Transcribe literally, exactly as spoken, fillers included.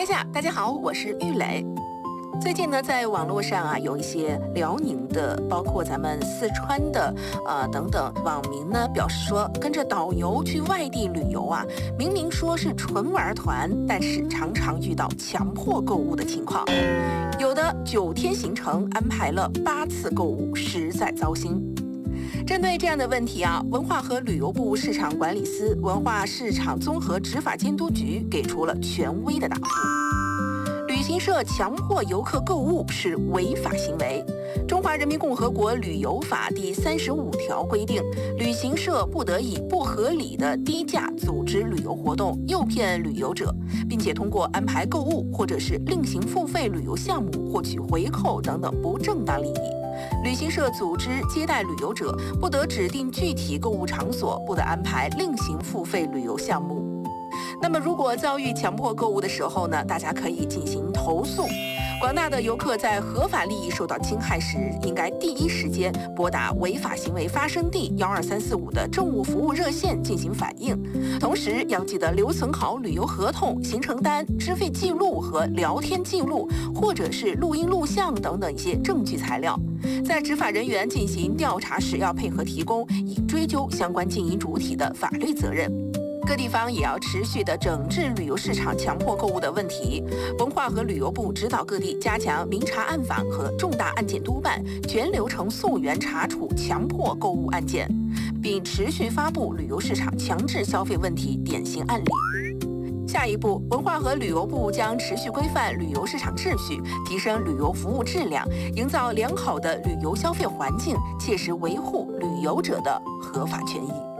天下，大家好，我是玉磊。最近呢，在网络上啊，有一些辽宁的，包括咱们四川的，呃等等网民呢，表示说，跟着导游去外地旅游啊，明明说是纯玩团，但是常常遇到强迫购物的情况。有的九天行程安排了八次购物，实在糟心。针对这样的问题啊，文化和旅游部市场管理司文化市场综合执法监督局给出了权威的答复。旅行社强迫游客购物是违法行为。中华人民共和国旅游法第三十五条规定，旅行社不得以不合理的低价组织旅游活动，诱骗旅游者，并且通过安排购物或者是另行付费旅游项目获取回扣等等不正当利益。旅行社组织接待旅游者，不得指定具体购物场所，不得安排另行付费旅游项目。那么如果遭遇强迫购物的时候呢，大家可以进行投诉。广大的游客在合法利益受到侵害时，应该第一时间拨打违法行为发生地幺二三四五的政务服务热线进行反映。同时要记得留存好旅游合同、行程单、支费记录和聊天记录，或者是录音录像等等一些证据材料。在执法人员进行调查时，要配合提供，以追究相关经营主体的法律责任。各地方也要持续的整治旅游市场强迫购物的问题。文化和旅游部指导各地加强明察暗访和重大案件督办，全流程溯源查处强迫购物案件，并持续发布旅游市场强制消费问题典型案例。下一步，文化和旅游部将持续规范旅游市场秩序，提升旅游服务质量，营造良好的旅游消费环境，切实维护旅游者的合法权益。